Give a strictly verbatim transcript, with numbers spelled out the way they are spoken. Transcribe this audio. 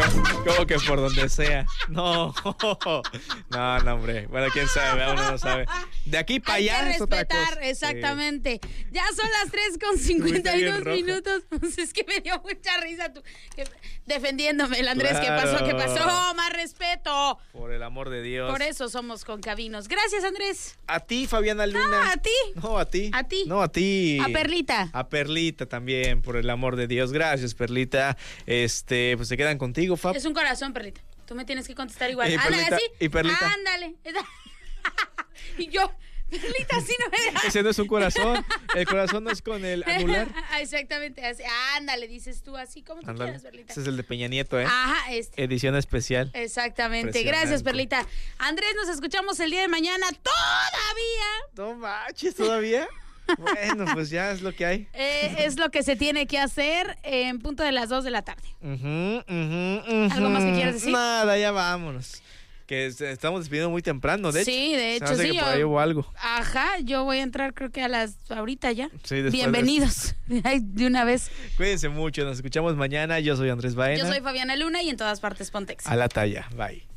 Como que por donde sea. No, no, no, hombre. Bueno, quién sabe, uno no sabe. De aquí para allá Hay que es otra respetar, cosa. exactamente. Sí. Ya son las tres con cincuenta y dos minutos. Pues es que me dio mucha risa tú. Que, defendiéndome, el Andrés. Claro. ¿Qué pasó? ¿Qué pasó? Más respeto. Por el amor de Dios. Por eso somos concavinos. Gracias, Andrés. A ti, Fabiana Luna. Ah, a ti. No, a ti. A ti. No, a ti. A Perlita. A Perlita también, por el amor de Dios. Gracias, Perlita. Este, pues se quedan contigo, Fab. Es un corazón, Perlita. Tú me tienes que contestar igual. ¿Y Ándale, Perlita? así. ¿Y Perlita? Ándale. Y yo, Perlita, así no me da. Ese no es un corazón. El corazón no es con el anular. Exactamente. Así. Ándale, dices tú así como tú Ándale. quieras, Perlita. Ese es el de Peña Nieto, ¿eh? Ajá, este. Edición especial. Exactamente. Gracias, Perlita. Andrés, nos escuchamos el día de mañana. ¡Todavía! No manches, ¿todavía? Bueno, pues ya es lo que hay. Eh, es lo que se tiene que hacer en punto de las dos de la tarde. Uh -huh, uh -huh, uh -huh. ¿Algo más que quieras decir? Nada, ya vámonos. Que estamos despidiendo muy temprano, de hecho. Sí, de hecho, sí. Que por ahí hubo algo. Ajá, yo voy a entrar creo que a las ahorita ya. Sí, bienvenidos de, de una vez. Cuídense mucho, nos escuchamos mañana. Yo soy Andrés Baena. Yo soy Fabiana Luna y en todas partes Pontex. A la talla, bye.